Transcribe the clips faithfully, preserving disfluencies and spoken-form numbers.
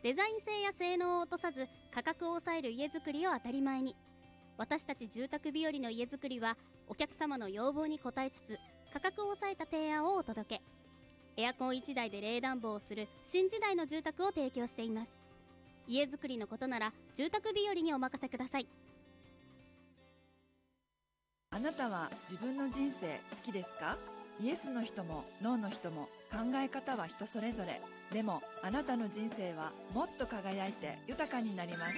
デザイン性や性能を落とさず価格を抑える家づくりを当たり前に。私たち住宅日和の家づくりはお客様の要望に応えつつ価格を抑えた提案をお届け。エアコンいちだいで冷暖房をする新時代の住宅を提供しています。家づくりのことなら住宅日和にお任せください。 あなたは自分の人生好きですか？イエスの人もノーの人も考え方は人それぞれ。でもあなたの人生はもっと輝いて豊かになります。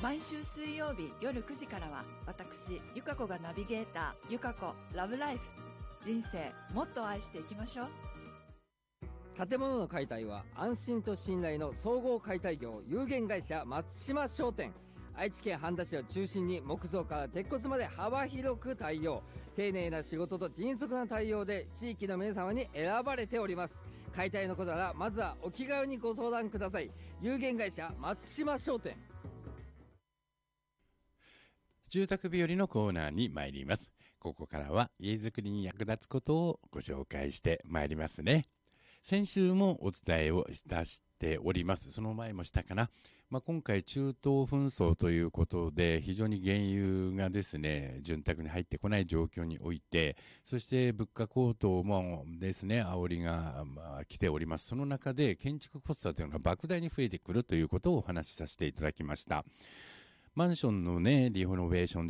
毎週水曜日夜くじからは私ゆか子がナビゲーター、ゆか子ラブライフ。人生もっと愛していきましょう。 建物の解体は安心と信頼の総合解体業有限会社松島商店。愛知県半田市を中心に木造から鉄骨まで幅広く対応。丁寧な仕事と迅速な対応で地域の皆様に選ばれております。解体のことならまずはお気軽にご相談ください。有限会社松島商店。 住宅日和のコーナーに参ります。ここからは家づくりに役立つことをご紹介して参りますね。先週もお伝えをいたしております。その前もしたかな。まあ、今回中東紛争ということで非常に原油がですね、潤沢に入ってこない状況において、そして物価高騰もですね、煽りが、まあ、来ております。その中で建築コストというのが莫大に増えてくるということをお話しさせていただきました。マンションのね、リノベーション